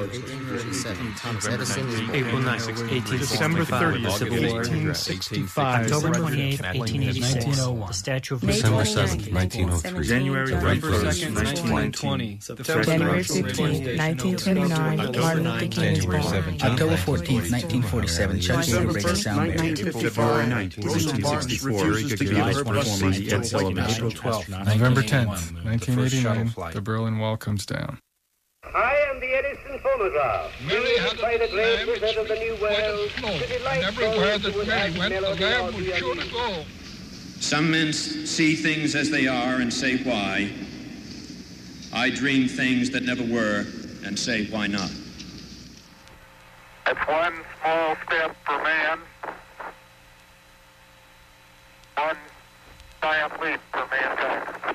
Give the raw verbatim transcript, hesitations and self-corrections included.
eighteen fifty-seven, Thomas Edison is born. April ninth, eighteen December thirtieth, Civil War. eighteen sixty-five. October twenty-eighth, eighteen eighty-six, nineteen oh one. the Statue of May Liberty. December seventh, nineteen oh three. January November second, nineteen twenty. January fifteenth, nineteen twenty-nine, Martin Luther King is January born. seventeenth, October fourteenth, nineteen forty-seven, Chuck Yeager breaks the sound barrier. February ninth, nineteen sixty-four, Ed Sullivan. April twelfth, November tenth, nineteen eighty-nine, the Berlin Wall comes down. I am the Edison phonograph. Mary had by the a great time wizard of the New World. slow, and everywhere that Mary went, the lamb was sure to go. Some men see things as they are and say why. I dream things that never were and say why not. It's one small step for man, one giant leap for mankind.